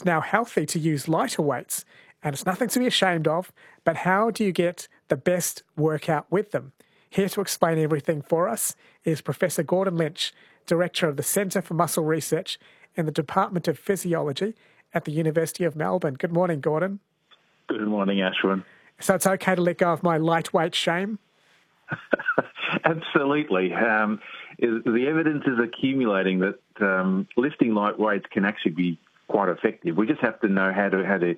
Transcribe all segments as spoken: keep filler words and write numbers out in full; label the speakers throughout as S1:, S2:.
S1: it's now healthy to use lighter weights, and it's nothing to be ashamed of, but how do you get the best workout with them? Here to explain everything for us is Professor Gordon Lynch, Director of the Centre for Muscle Research in the Department of Physiology at the University of Melbourne. Good morning, Gordon.
S2: Good morning, Ashwin.
S1: So it's okay to let go of my lightweight shame?
S2: Absolutely. Um, the evidence is accumulating that um, lifting light weights can actually be quite effective. We just have to know how to how to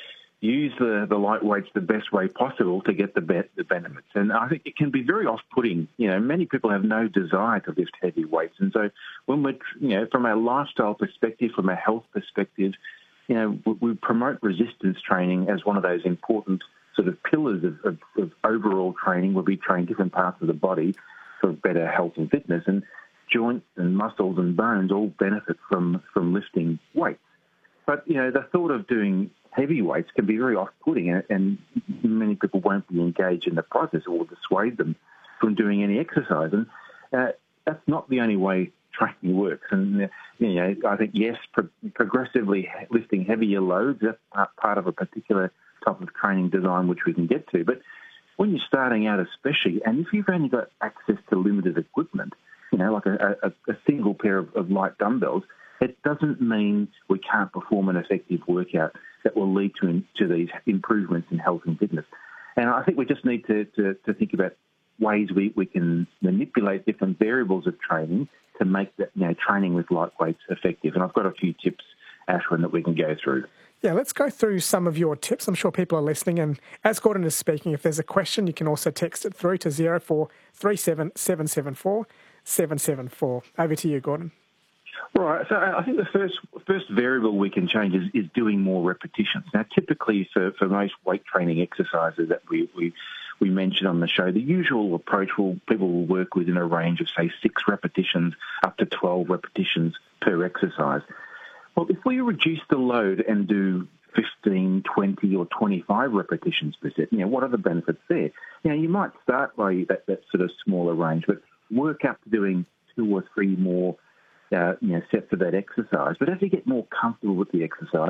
S2: use the, the light weights the best way possible to get the be- the benefits. And I think it can be very off-putting. You know, many people have no desire to lift heavy weights, and so when we're, you know, from our lifestyle perspective, from a health perspective, you know, we, we promote resistance training as one of those important sort of pillars of, of, of overall training, where we train different parts of the body for better health and fitness. And joints and muscles and bones all benefit from, from lifting weights. But, you know, the thought of doing heavy weights can be very off-putting, and, and many people won't be engaged in the process or will dissuade them from doing any exercise. And uh, that's not the only way training works. And, uh, you know, I think, yes, pro- progressively lifting heavier loads, that's part, part of a particular type of training design which we can get to. But when you're starting out especially, and if you've only got access to limited equipment, you know, like a, a, a single pair of, of light dumbbells, it doesn't mean we can't perform an effective workout that will lead to, to these improvements in health and fitness. And I think we just need to, to, to think about ways we, we can manipulate different variables of training to make that, you know, training with light weights effective. And I've got a few tips, Ashwin, that we can go through.
S1: Yeah, let's go through some of your tips. I'm sure people are listening. And as Gordon is speaking, if there's a question, you can also text it through to zero four three seven seven seven four seven seven four. Over to you, Gordon.
S2: Right. So I think the first first variable we can change is, is doing more repetitions. Now, typically for, for most weight training exercises that we, we we mention on the show, the usual approach will people will work within a range of, say, six repetitions up to twelve repetitions per exercise. Well, if we reduce the load and do fifteen, twenty, or twenty-five repetitions per set, you know, what are the benefits there? You know, you might start by that, that sort of smaller range, but work up to doing two or three more Uh, you know, set for that exercise. But as you get more comfortable with the exercise,